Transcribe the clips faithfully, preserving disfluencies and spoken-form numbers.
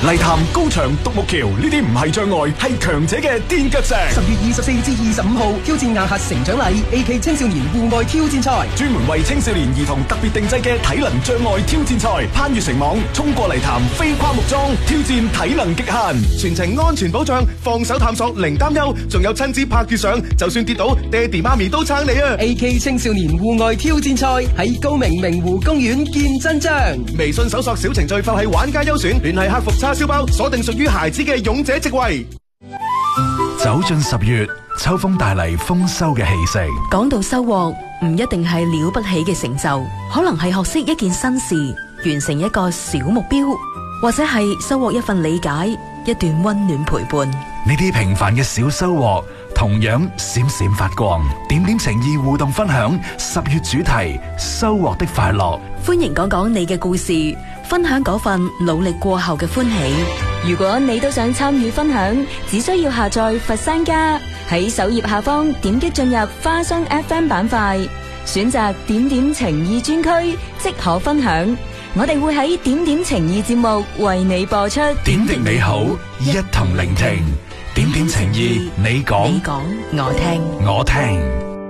泥潭、高牆、獨木橋呢啲唔係障礙，係強者嘅墊腳石。 十月二十四至二十五號挑戰亞客成長禮 A K 青少年戶外挑戰賽， 專門為青少年兒童特別定製嘅體能障礙挑戰賽，攀越繩網、衝過泥潭、飛跨木樁，挑戰體能極限， 全程安全保障，放手探索零擔憂，仲有親子拍住相，就算跌倒，爹哋媽咪都撐你啊 ！A K 青少年戶外挑戰賽喺高明明湖公園見真章。 微信搜索小程序，發喺玩家優選，聯繫客服叉燒包，鎖定屬於孩子嘅勇者席位。 走進十月，秋風帶嚟豐收嘅氣息。 講到收穫，唔一定係了不起嘅成就，可能係學識一件新事，完成一個小目標，或者係收穫一份理解，一段溫暖陪伴。 呢啲平凡嘅小收穫，同樣閃閃發光。點點情意互動分享十月主題：收穫的快樂。 歡迎講講你嘅故事，分享嗰份努力過後嘅歡喜。 如果你都想參與分享，只需要下載佛山家，喺首頁下方點擊進入花生 F M 板塊，選擇點點情意專區，即可分享。我哋會喺點點情意節目為你播出。 點滴美好，一同聆聽。點點情意，你講， 你講，我聽， 我聽。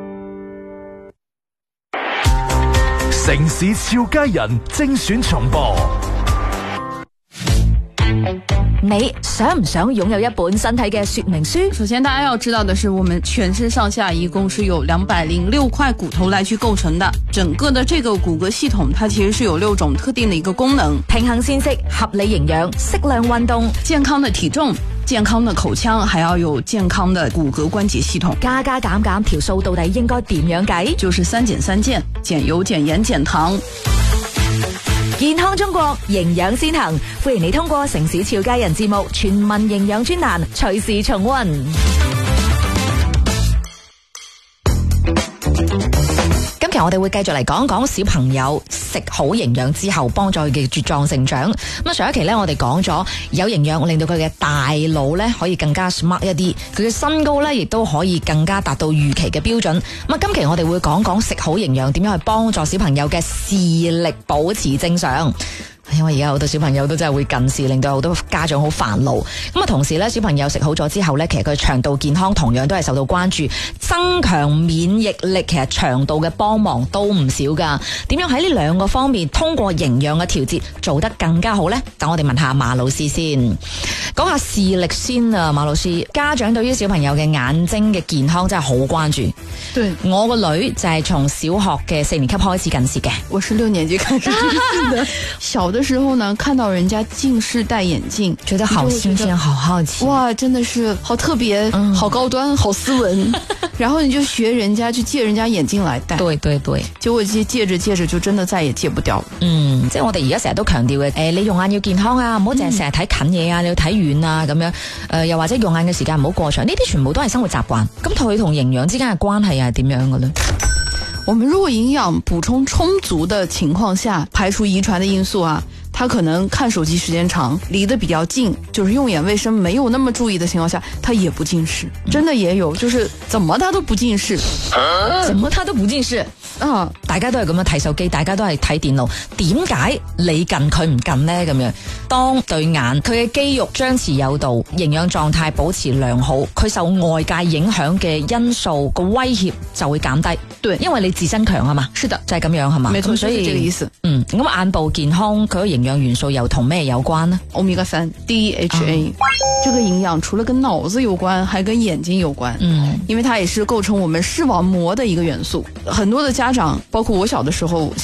城市俏佳人精選重播。 你想唔想擁有一本身體嘅說明書？ 首先大家要知道的是，我們全身上下一共是有兩百零六塊骨頭來去構成的，整個的這個骨骼系統它其實是有六種特定的一個功能， 平衡膳食、合理營養、適量運動、 健康的體重、健康的口腔，還要有健康的骨骼關節系統。 加加減減條數到底應該點樣計？ 就是三減三健，減油、減鹽、減糖。 健康中國，營養先行，歡迎你通過城市俏佳人節目全民營養專欄隨時重溫。今期我哋會繼續嚟講講小朋友食好營養之後幫助佢嘅茁壯成長。咁啊，上一期咧我哋講咗有營養令到佢嘅大腦咧可以更加 smart 一啲，佢嘅身高咧亦都可以更加達到預期嘅標準。咁啊，今期我哋會講講食好營養點樣去幫助小朋友嘅視力保持正常。因為而家好多小朋友都真係會近視，令到好多家長好煩惱。咁啊，同時咧，小朋友食好咗之後咧，其實佢腸道健康同樣都係受到關注，增強免疫力，其實腸道嘅幫忙都唔少噶。點樣喺呢兩個方面通過營養嘅調節做得更加好呢？等我哋問下馬老師先，講下視力先啊。馬老師，家長對於小朋友嘅眼睛嘅健康真係好關注。 對， 我個女就係從小學嘅四年級開始近視嘅， 我是六年級開始近視的。小的時候呢，看到人家近視戴眼鏡， 覺得好新鮮，好好奇， 哇，真的是好特別， 嗯、 好高端，好斯文。然後你就學人家，去借人家眼鏡來戴。 對對對， 結果借借着借着就真的再也戒不掉。 嗯，即係我哋而家成日都強調嘅，誒，你用眼要健康啊，唔好淨係成日睇近嘢啊，你要睇遠啊，咁樣，誒、呃，又或者用眼嘅時間唔好過長，呢啲全部都係生活習慣。咁佢同營養之間嘅關係係點樣嘅呢？ 我們如果營養補充充足的情況下，排除遺傳的因素啊，他可能看手機時間長，離得比較近，就是用眼衛生沒有那麼注意的情況下，他也不近視。真的也有，就是怎麼他都不近視， 啊、怎麼他都不近視啊！大家都係咁樣睇手機，大家都係睇電腦，點解你近佢唔近呢？咁樣，當對眼佢嘅肌肉張弛有度，營養狀態保持良好，佢受外界影響嘅因素個威脅就會減低。 對， 因為你自身強啊嘛。是的，就係、是、咁樣係嘛。 沒錯， 所以就是這個意思。 嗯，咁眼部健康佢嘅營養元素又同咩有關呢？ 歐米伽三 D H A、嗯、這個營養除了跟腦子有關，還跟眼睛有關。嗯，因為它也是構成我們視網膜的一個元素。很多的家長，包括我小的時候。